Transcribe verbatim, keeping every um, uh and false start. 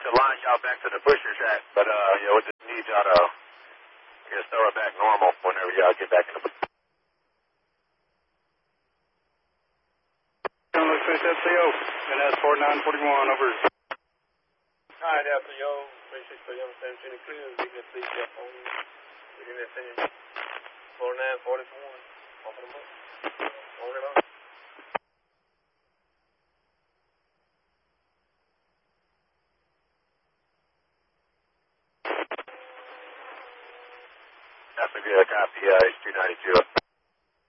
to line y'all back to the pusher shack, but uh, you know, we just need y'all to just throw it back normal whenever y'all get back in the. Looks like F C O, and that's four nine forty-one, over. All right, F C O, three six three, I'm seventeen clear, we can see you on, we can see four nine forty-one, open them up, hold it on. That's a good copy, uh, H two ninety-two.